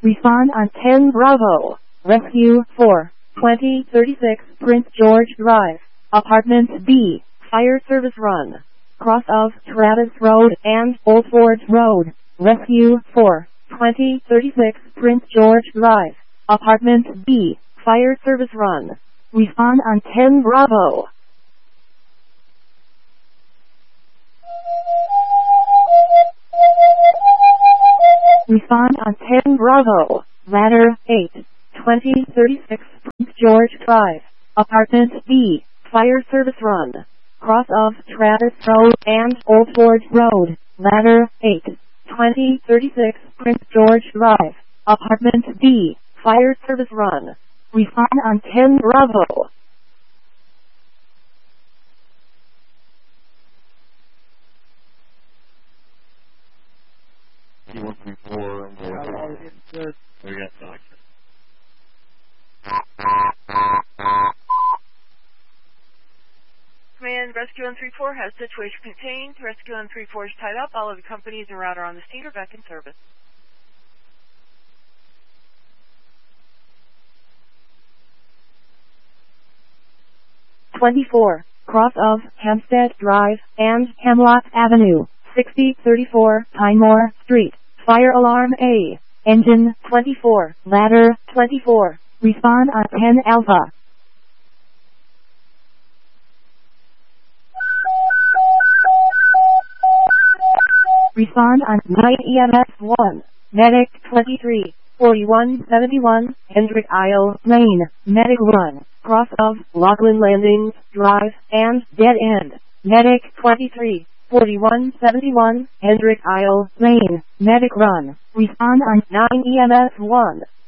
Respond on 10 Bravo. Rescue 4. 2036 Prince George Drive. Apartment B. Fire service run. Cross of Travis Road and Old Forge Road. Rescue 4. 2036 Prince George Drive. Apartment B. Fire service run. Respond on 10 Bravo. Respond on 10 Bravo. Ladder 8. 2036 Prince George Drive. Apartment B. Fire service run. Cross of Travis Road and Old Forge Road. Ladder 8. 2036 Prince George Drive. Apartment B. Fire service run. Respond on 10 Bravo. You want before and Good. we got doctor. Command, Rescue 134 has situation contained. Rescue 134 is tied up. All of the companies and route are on the scene are back in service. Cross of Hampstead Drive and Hemlock Avenue, 6034 Pinemore Street. Fire alarm A. Engine 24, ladder 24. Respond on 10 Alpha. Respond on 9 EMS 1. Medic 23, 4171, Hendrick Isle Lane. Medic 1. Cross of Lachlan Landings Drive and Dead End. Medic 23, 4171, Hendrick Isle Lane. Medic run. Respond on 9 EMS 1.